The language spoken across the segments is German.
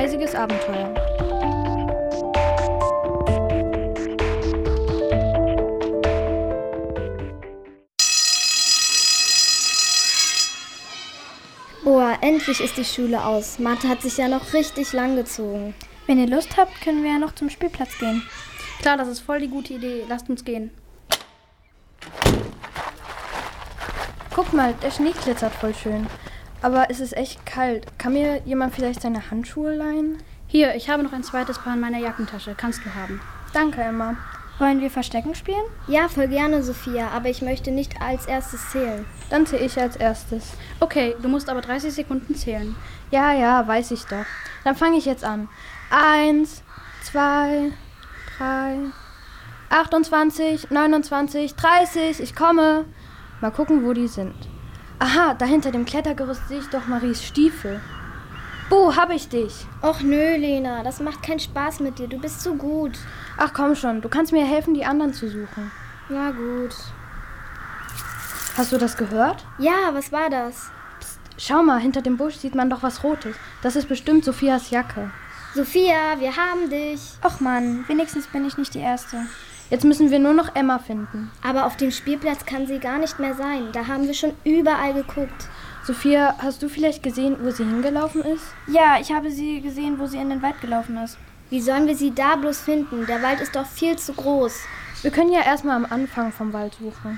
eisiges Abenteuer. Boah, endlich ist die Schule aus. Mathe hat sich ja noch richtig lang gezogen. Wenn ihr Lust habt, können wir ja noch zum Spielplatz gehen. Klar, das ist voll die gute Idee. Lasst uns gehen. Guck mal, der Schnee glitzert voll schön. Aber es ist echt kalt. Kann mir jemand vielleicht seine Handschuhe leihen? Hier, ich habe noch ein zweites Paar in meiner Jackentasche. Kannst du haben. Danke, Emma. Wollen wir Verstecken spielen? Ja, voll gerne, Sophia, aber ich möchte nicht als erstes zählen. Dann zähle ich als erstes. Okay, du musst aber 30 Sekunden zählen. Ja, weiß ich doch. Dann fange ich jetzt an. 1, 2, 3, 28, 29, 30, ich komme. Mal gucken, wo die sind. Aha, da hinter dem Klettergerüst sehe ich doch Maries Stiefel. Buh, hab ich dich. Och nö, Lena, das macht keinen Spaß mit dir, du bist zu gut. Ach komm schon, du kannst mir helfen, die anderen zu suchen. Na gut. Hast du das gehört? Ja, was war das? Psst, schau mal, hinter dem Busch sieht man doch was Rotes. Das ist bestimmt Sophias Jacke. Sophia, wir haben dich. Och Mann, wenigstens bin ich nicht die Erste. Jetzt müssen wir nur noch Emma finden. Aber auf dem Spielplatz kann sie gar nicht mehr sein. Da haben wir schon überall geguckt. Sophia, hast du vielleicht gesehen, wo sie hingelaufen ist? Ja, ich habe sie gesehen, wo sie in den Wald gelaufen ist. Wie sollen wir sie da bloß finden? Der Wald ist doch viel zu groß. Wir können ja erstmal am Anfang vom Wald suchen.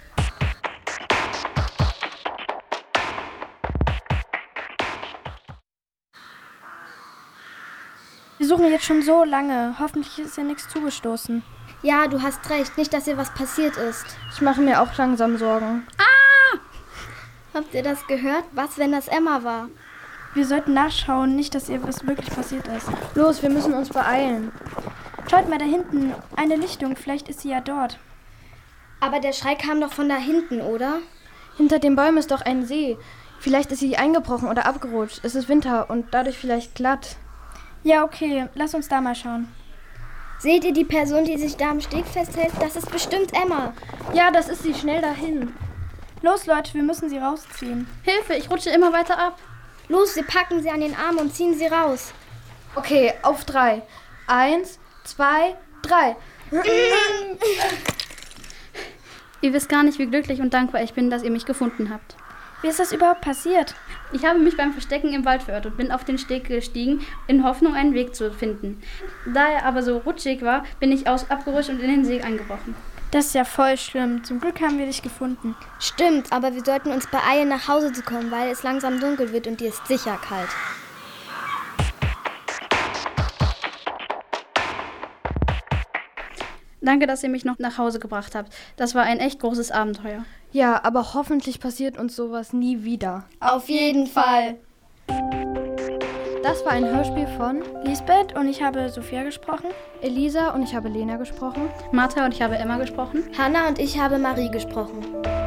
Wir suchen jetzt schon so lange. Hoffentlich ist ihr nichts zugestoßen. Ja, du hast recht. Nicht, dass ihr was passiert ist. Ich mache mir auch langsam Sorgen. Habt ihr das gehört? Was, wenn das Emma war? Wir sollten nachschauen, nicht, dass ihr was wirklich passiert ist. Los, wir müssen uns beeilen. Schaut mal da hinten, eine Lichtung, vielleicht ist sie ja dort. Aber der Schrei kam doch von da hinten, oder? Hinter den Bäumen ist doch ein See. Vielleicht ist sie eingebrochen oder abgerutscht. Es ist Winter und dadurch vielleicht glatt. Ja, okay, lass uns da mal schauen. Seht ihr die Person, die sich da am Steg festhält? Das ist bestimmt Emma. Ja, das ist sie. Schnell dahin. Los, Leute, wir müssen sie rausziehen. Hilfe, ich rutsche immer weiter ab. Los, wir packen sie an den Arm und ziehen sie raus. Okay, auf 3. 1, 2, 3. Ihr wisst gar nicht, wie glücklich und dankbar ich bin, dass ihr mich gefunden habt. Wie ist das überhaupt passiert? Ich habe mich beim Verstecken im Wald verirrt und bin auf den Steg gestiegen, in Hoffnung, einen Weg zu finden. Da er aber so rutschig war, bin ich abgerutscht und in den See eingebrochen. Das ist ja voll schlimm. Zum Glück haben wir dich gefunden. Stimmt, aber wir sollten uns beeilen, nach Hause zu kommen, weil es langsam dunkel wird und dir ist sicher kalt. Danke, dass ihr mich noch nach Hause gebracht habt. Das war ein echt großes Abenteuer. Ja, aber hoffentlich passiert uns sowas nie wieder. Auf jeden Fall. Das war ein Hörspiel von Lisbeth und ich habe Sophia gesprochen. Elisa und ich habe Lena gesprochen. Martha und ich habe Emma gesprochen. Hannah und ich habe Marie gesprochen.